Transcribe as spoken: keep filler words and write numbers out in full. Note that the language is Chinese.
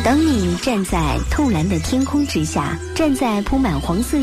当你站在透蓝的天空之下，站在铺满黄色